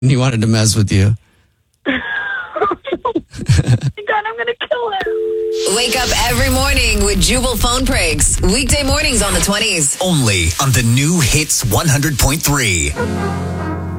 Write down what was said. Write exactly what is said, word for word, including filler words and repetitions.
He wanted to mess with you. God, I'm going to kill him. Wake up every morning with Jubal phone pranks. Weekday mornings on the twenties. Only on the new Hits one hundred point three.